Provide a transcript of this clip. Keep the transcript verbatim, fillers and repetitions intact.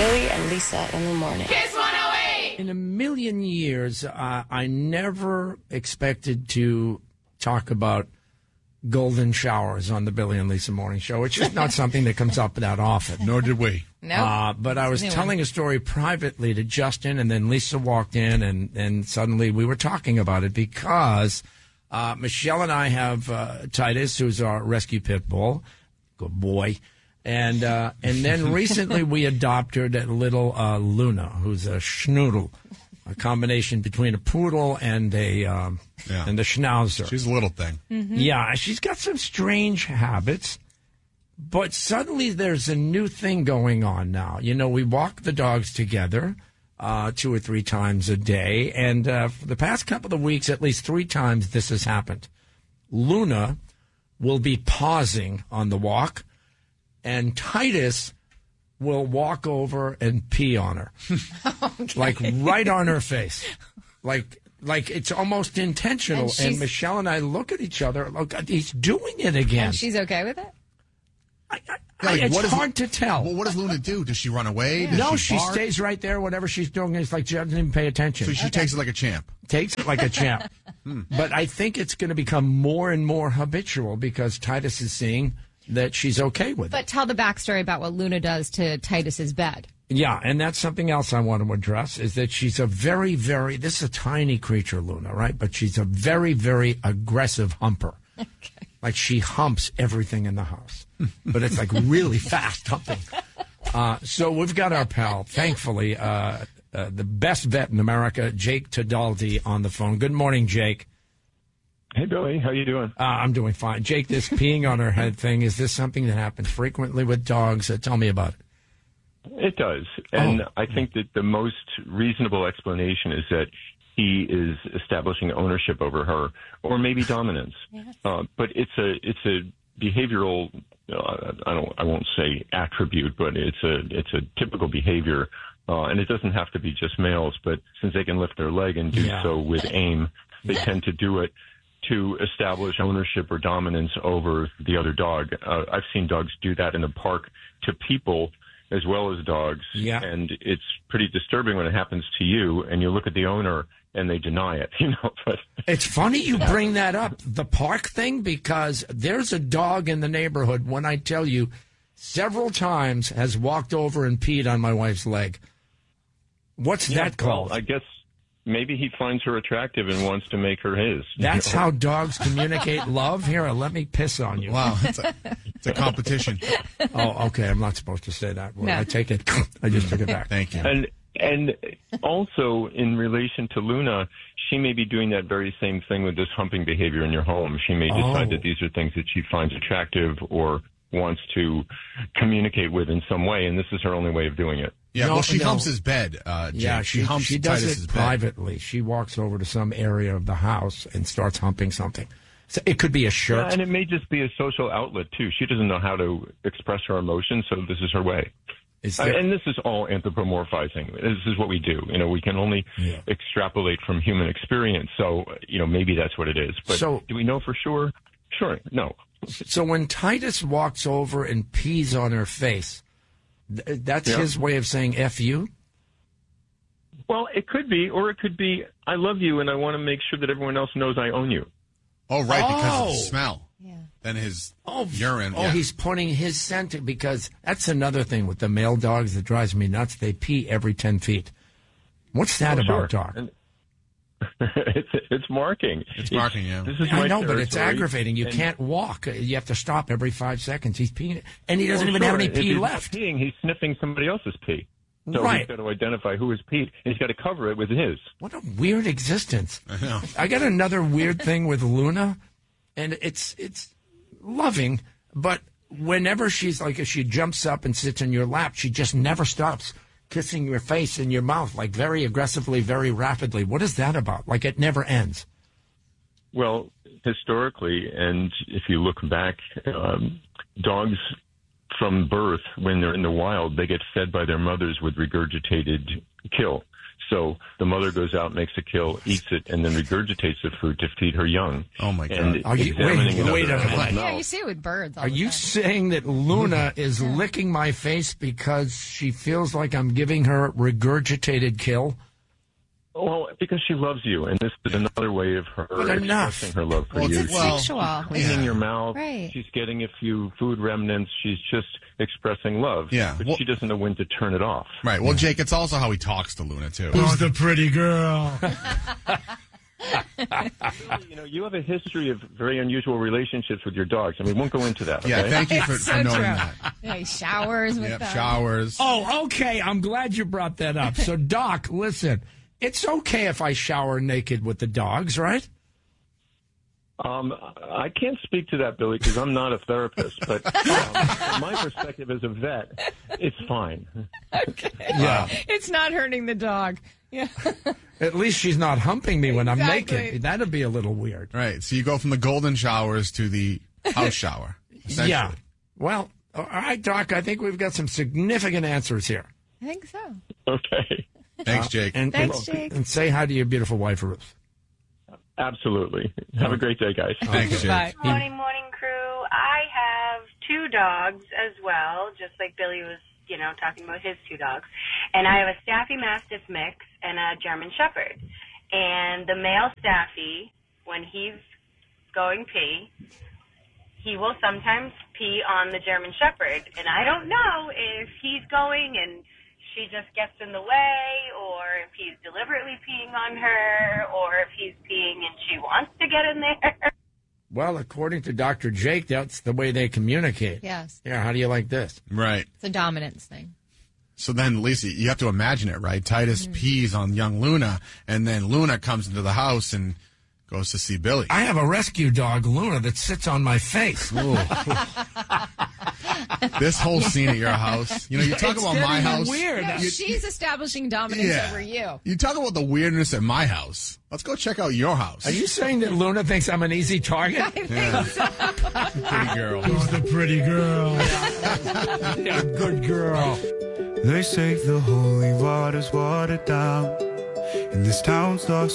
Billy and Lisa in the morning. Kiss one oh eight! In a million years, uh, I never expected to talk about golden showers on the Billy and Lisa Morning Show. It's just not something that comes up that often. Nor did we. No. Uh, but I was telling a story privately to Justin, and then Lisa walked in, and, and suddenly we were talking about it because uh, Michelle and I have uh, Titus, who's our rescue pit bull. Good boy. And uh, and then recently we adopted a little uh, Luna, who's a schnoodle, a combination between a poodle and a um, Yeah. and a schnauzer. She's a little thing. Mm-hmm. Yeah, she's got some strange habits, but suddenly there's a new thing going on now. You know, we walk the dogs together uh, two or three times a day, and uh, for the past couple of weeks, at least three times, this has happened. Luna will be pausing on the walk, and Titus will walk over and pee on her, okay. Like right on her face, like like it's almost intentional. And, and Michelle and I look at each other. Look, he's doing it again. And she's okay with it? I, I, Yeah, I, like, it's what is- hard to tell. Well, what does Luna do? Does she run away? Does no, she, she bark? stays right there. Whatever she's doing, it's like she doesn't even pay attention. So she Okay. takes it like a champ. Takes it like a champ. But I think it's going to become more and more habitual because Titus is seeing that she's okay with it. But tell the backstory about what Luna does to Titus's bed. Yeah, and that's something else I want to address, is that she's a very, very, this is a tiny creature, Luna, right? But she's a very, very aggressive humper. Okay. Like she humps everything in the house. But it's like really fast humping. Uh, so we've got our pal, thankfully, uh, uh, the best vet in America, Jake Tadaldi, on the phone. Good morning, Jake. Hey, Billy. How you doing? Uh, I'm doing fine. Jake, this peeing on her head thing, is this something that happens frequently with dogs? Uh, tell me about it. It does. And Oh. I think that the most reasonable explanation is that he is establishing ownership over her, or maybe dominance. Yes. Uh, but it's a it's a behavioral. Uh, I don't. I won't say attribute, but it's a it's a typical behavior, uh, and it doesn't have to be just males. But since they can lift their leg and do Yeah. so with aim, they tend to do it to establish ownership or dominance over the other dog. Uh, I've seen dogs do that in the park to people as well as dogs. Yeah. And it's pretty disturbing when it happens to you and you look at the owner and they deny it, you know. But It's funny you bring that up, the park thing, because there's a dog in the neighborhood, when I tell you, several times has walked over and peed on my wife's leg. What's yeah, that called? Well, I guess maybe he finds her attractive and wants to make her his. That's you know? how dogs communicate love? Here, let me piss on you. Wow, it's a, it's a competition. Oh, okay. I'm not supposed to say that word. No. I take it. I just took it back. Thank you. And and also in relation to Luna, she may be doing that very same thing with this humping behavior in your home. She may decide Oh. that these are things that she finds attractive or wants to communicate with in some way, and this is her only way of doing it. Yeah, No, well, she no. humps his bed. Uh, Jake. Yeah, she, she, humps she does Titus's it bed. privately. She walks over to some area of the house and starts humping something. So it could be a shirt. Yeah, and it may just be a social outlet too. She doesn't know how to express her emotions, so this is her way. Is Uh, there- and this is all anthropomorphizing. This is what we do. You know, we can only Yeah. extrapolate from human experience. So, you know, maybe that's what it is. But So- do we know for sure? Sure, no. So when Titus walks over and pees on her face, th- that's Yeah. his way of saying F you? Well, it could be, or it could be, I love you and I want to make sure that everyone else knows I own you. Oh, right, because of Oh. the smell. Yeah. Then his Oh, urine. Oh, yeah. he's putting his scent, because that's another thing with the male dogs that drives me nuts. They pee every ten feet. What's that Oh, about, sure. Doc? And- it's it's marking. It's marking, yeah. This is I my know, but it's territory, aggravating. You and- can't walk. You have to stop every five seconds. He's peeing, and he doesn't Well, even have sure. any If pee he's not left. Peeing, he's sniffing somebody else's pee. So Right. he's got to identify who has peed, and he's got to cover it with his. What a weird existence. I know. I got another weird thing with Luna, and it's it's loving, but whenever she's like, if she jumps up and sits in your lap, she just never stops kissing your face and your mouth, like very aggressively, very rapidly. What is that about? Like it never ends. Well, historically, and if you look back, um, dogs from birth, when they're in the wild, they get fed by their mothers with regurgitated kill. So the mother goes out, makes a kill, eats it, and then regurgitates the food to feed her young. Oh, my God. And Are you- examining wait, another wait a animal's minute. Yeah, mouth- you see it with birds. All Are the you time. saying that Luna is licking my face because she feels like I'm giving her regurgitated kill? Well, because she loves you, and this is another way of her But enough. expressing her love for Well, you. it's She's well- Sexual. cleaning Yeah. your mouth. Right. She's getting a few food remnants. She's just expressing love. Yeah. But Well- she doesn't know when to turn it off. Right. Well, Jake, it's also how he talks to Luna, too. Who's the pretty girl? You know, you have a history of very unusual relationships with your dogs, and we won't go into that. Okay? Yeah, thank you for, So for noting true. that. Yeah, he showers with Yep, them. showers. Oh, okay. I'm glad you brought that up. So, Doc, listen, it's okay if I shower naked with the dogs, right? Um, I can't speak to that, Billy, because I'm not a therapist. But um, from my perspective as a vet, it's fine. Yeah. It's not hurting the dog. Yeah. At least she's not humping me when I'm Exactly. naked. That'd be a little weird. Right. So you go from the golden showers to the house shower. essentially. Yeah. Well, all right, Doc, I think we've got some significant answers here. I think so. Okay. Thanks, Jake. And, Thanks, and, Jake. and say hi to your beautiful wife, Ruth. Absolutely. Have a great day, guys. Thanks, Jake. Bye. Morning, morning, crew. I have two dogs as well, just like Billy was, you know, talking about his two dogs. And I have a Staffy Mastiff mix and a German Shepherd. And the male Staffy, when he's going pee, he will sometimes pee on the German Shepherd. And I don't know if he's going and she just gets in the way, or if he's deliberately peeing on her, or if he's peeing and she wants to get in there. Well, according to Doctor Jake, that's the way they communicate. Yes. Yeah, how do you like this? Right. It's a dominance thing. So then, Lisa, you have to imagine it, right? Titus Mm-hmm. pees on young Luna, and then Luna comes into the house and goes to see Billy. I have a rescue dog, Luna, that sits on my face. This whole scene at your house, you know, you talk It's about my getting house. weird. No, You- she's establishing dominance Yeah. over you. You talk about the weirdness at my house. Let's go check out your house. Are you saying that Luna thinks I'm an easy target? I think Yeah. so. pretty girl? Who's the pretty girl? Yeah, good girl. They say the holy water's watered down, and this town's lost